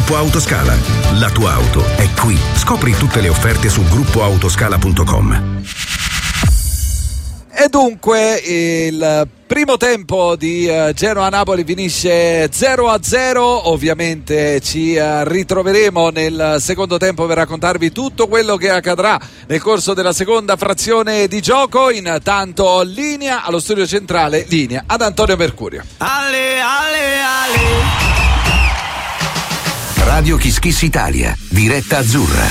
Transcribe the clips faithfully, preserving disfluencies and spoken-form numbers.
Gruppo Autoscala. La tua auto è qui. Scopri tutte le offerte su gruppo autoscala punto com. E dunque il primo tempo di Genoa-Napoli finisce zero a zero. Ovviamente ci ritroveremo nel secondo tempo per raccontarvi tutto quello che accadrà nel corso della seconda frazione di gioco. Intanto linea allo studio centrale, linea ad Antonio Mercurio. Ale, ale, ale. Radio Kiss Kiss Italia, diretta azzurra.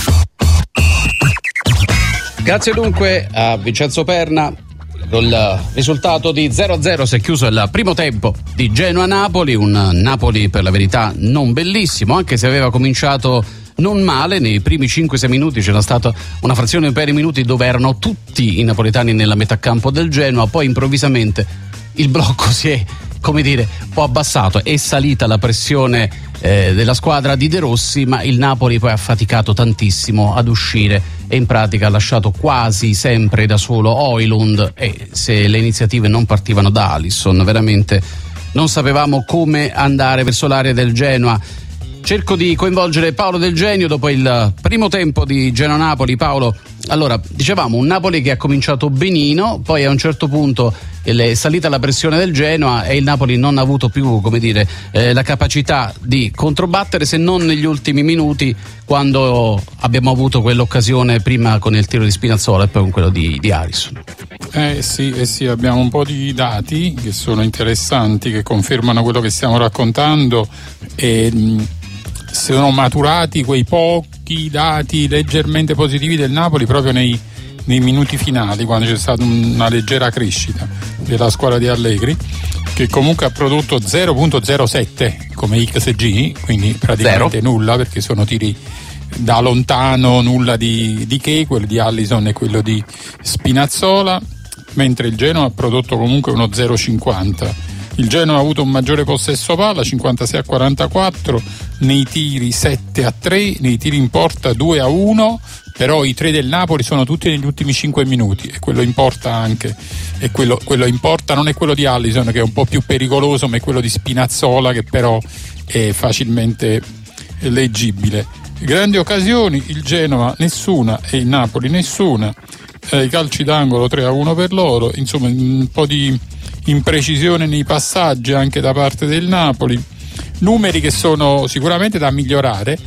Grazie dunque a Vincenzo Perna. Con il risultato di zero a zero si è chiuso il primo tempo di Genoa-Napoli, un Napoli per la verità non bellissimo, anche se aveva cominciato non male. Nei primi cinque sei minuti c'era stata una frazione per i minuti dove erano tutti i napoletani nella metà campo del Genoa, poi improvvisamente il blocco si è, come dire, un po' abbassato, è salita la pressione eh, della squadra di De Rossi, ma il Napoli poi ha faticato tantissimo ad uscire e in pratica ha lasciato quasi sempre da solo Højlund, e se le iniziative non partivano da Alisson veramente non sapevamo come andare verso l'area del Genoa. Cerco di coinvolgere Paolo Del Genio dopo il primo tempo di Genoa-Napoli. Paolo, allora, dicevamo un Napoli che ha cominciato benino, poi a un certo punto è salita la pressione del Genoa e il Napoli non ha avuto più, come dire, eh, la capacità di controbattere, se non negli ultimi minuti, quando abbiamo avuto quell'occasione prima con il tiro di Spinazzola e poi con quello di, di Alisson. Eh sì, eh sì, abbiamo un po' di dati che sono interessanti, che confermano quello che stiamo raccontando, e mh, sono maturati quei pochi dati leggermente positivi del Napoli proprio nei, nei minuti finali, quando c'è stata una leggera crescita della squadra di Allegri, che comunque ha prodotto zero virgola zero sette come X G, quindi praticamente Zero. nulla, perché sono tiri da lontano, nulla di, di che, quello di Alisson e quello di Spinazzola, mentre il Genoa ha prodotto comunque uno zero virgola cinquanta. Il Genoa ha avuto un maggiore possesso palla, cinquantasei a quarantaquattro, nei tiri sette a tre, nei tiri in porta due a uno, però i tre del Napoli sono tutti negli ultimi cinque minuti, e quello importa anche, e quello, quello importa non è quello di Alisson, che è un po' più pericoloso, ma è quello di Spinazzola, che però è facilmente leggibile. Grandi occasioni, il Genoa nessuna e il Napoli nessuna, eh, i calci d'angolo tre a uno per loro, insomma un po' di imprecisione nei passaggi anche da parte del Napoli, numeri che sono sicuramente da migliorare,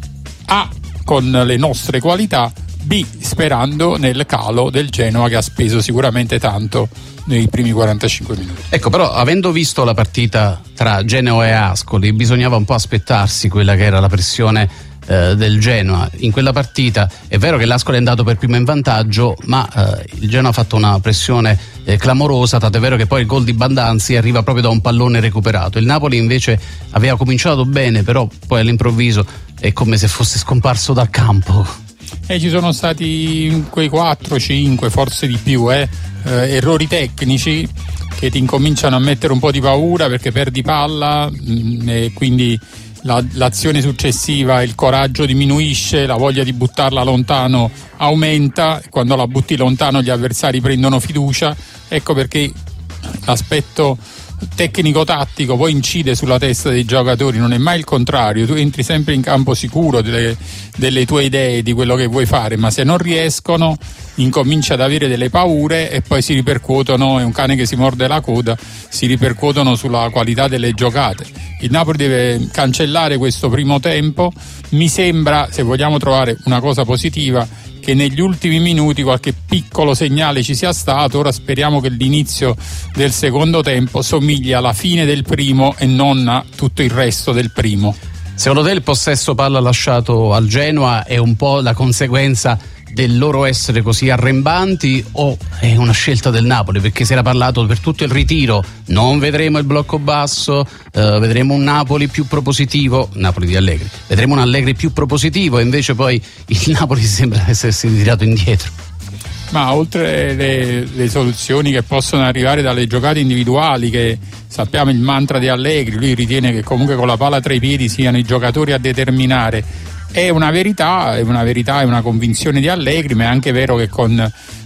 A con le nostre qualità, B sperando nel calo del Genoa, che ha speso sicuramente tanto nei primi quarantacinque minuti. Ecco, però avendo visto la partita tra Genoa e Ascoli bisognava un po' aspettarsi quella che era la pressione eh, del Genoa in quella partita. È vero che l'Ascoli è andato per primo in vantaggio, ma eh, il Genoa ha fatto una pressione eh, clamorosa, tanto è vero che poi il gol di Bandanzi arriva proprio da un pallone recuperato. Il Napoli invece aveva cominciato bene, però poi all'improvviso è come se fosse scomparso dal campo. E ci sono stati quei quattro cinque, forse di più, eh, eh, errori tecnici che ti incominciano a mettere un po' di paura, perché perdi palla mh, e quindi la, l'azione successiva, il coraggio diminuisce, la voglia di buttarla lontano aumenta, e quando la butti lontano gli avversari prendono fiducia. Ecco perché l'aspetto tecnico-tattico poi incide sulla testa dei giocatori, non è mai il contrario. Tu entri sempre in campo sicuro delle, delle tue idee, di quello che vuoi fare, ma se non riescono incominci ad avere delle paure, e poi si ripercuotono, è un cane che si morde la coda, si ripercuotono sulla qualità delle giocate. Il Napoli deve cancellare questo primo tempo. Mi sembra, se vogliamo trovare una cosa positiva, che negli ultimi minuti qualche piccolo segnale ci sia stato. Ora speriamo che l'inizio del secondo tempo somigli alla fine del primo e non a tutto il resto del primo. Secondo te il possesso palla lasciato al Genoa è un po' la conseguenza del loro essere così arrembanti, o è una scelta del Napoli? Perché si era parlato per tutto il ritiro, non vedremo il blocco basso, eh, vedremo un Napoli più propositivo, Napoli di Allegri, vedremo un Allegri più propositivo, e invece poi il Napoli sembra essersi ritirato indietro. Ma oltre le, le soluzioni che possono arrivare dalle giocate individuali, che sappiamo il mantra di Allegri, lui ritiene che comunque con la palla tra i piedi siano i giocatori a determinare. È una verità, è una verità, è una convinzione di Allegri, ma è anche vero che con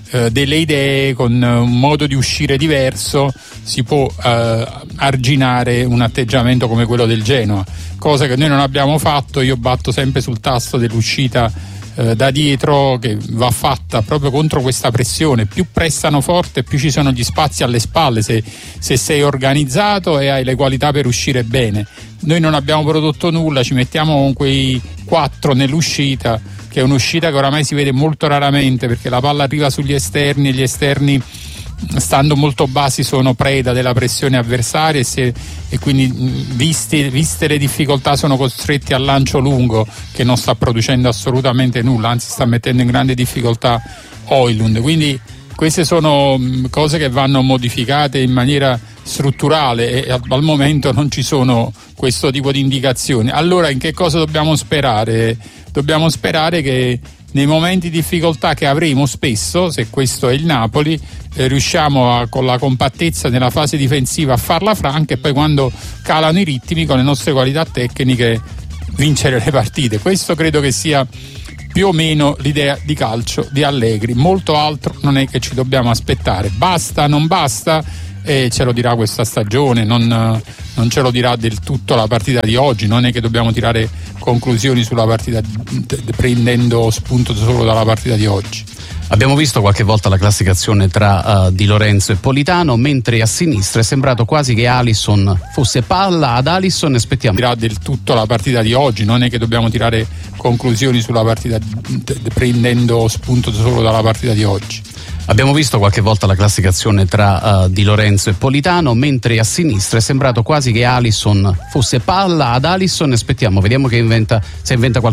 eh, delle idee, con un modo di uscire diverso, si può eh, arginare un atteggiamento come quello del Genoa, cosa che noi non abbiamo fatto. Io batto sempre sul tasto dell'uscita eh, da dietro, che va fatta proprio contro questa pressione. Più pressano forte, più ci sono gli spazi alle spalle, se, se sei organizzato e hai le qualità per uscire bene. Noi non abbiamo prodotto nulla, ci mettiamo con quei quattro nell'uscita, che è un'uscita che oramai si vede molto raramente, perché la palla arriva sugli esterni e gli esterni, stando molto bassi, sono preda della pressione avversaria, e, se, e quindi visti, viste le difficoltà sono costretti al lancio lungo, che non sta producendo assolutamente nulla, anzi sta mettendo in grande difficoltà Højlund. Quindi queste sono cose che vanno modificate in maniera strutturale, e al momento non ci sono questo tipo di indicazioni. Allora in che cosa dobbiamo sperare? Dobbiamo sperare che nei momenti di difficoltà che avremo spesso, se questo è il Napoli, eh, riusciamo a, con la compattezza nella fase difensiva, a farla franca, e poi quando calano i ritmi, con le nostre qualità tecniche, vincere le partite. Questo credo che sia più o meno l'idea di calcio di Allegri. Molto altro non è che ci dobbiamo aspettare. Basta, non basta, e ce lo dirà questa stagione, non, non ce lo dirà del tutto la partita di oggi. Non è che dobbiamo tirare conclusioni sulla partita prendendo spunto solo dalla partita di oggi. Abbiamo visto qualche volta la classificazione tra uh, Di Lorenzo e Politano, mentre a sinistra è sembrato quasi che Alisson fosse palla ad Alisson. Aspettiamo. Dirà del tutto la partita di oggi, non è che dobbiamo tirare conclusioni sulla partita prendendo spunto solo dalla partita di oggi. Abbiamo visto qualche volta la classificazione tra uh, Di Lorenzo e Politano, mentre a sinistra è sembrato quasi che Alisson fosse palla ad Alisson. Aspettiamo, vediamo che inventa, se inventa qualcosa.